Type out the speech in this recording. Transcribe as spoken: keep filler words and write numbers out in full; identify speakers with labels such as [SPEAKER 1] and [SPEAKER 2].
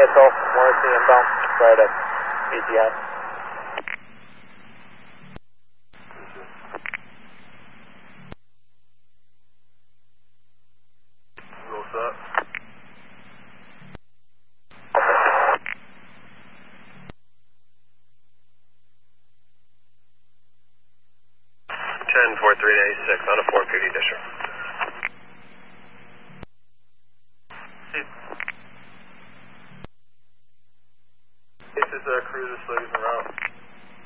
[SPEAKER 1] Atoll, Morrissey inbound, right at B T I.
[SPEAKER 2] What's up? ten four three eighty-six on a four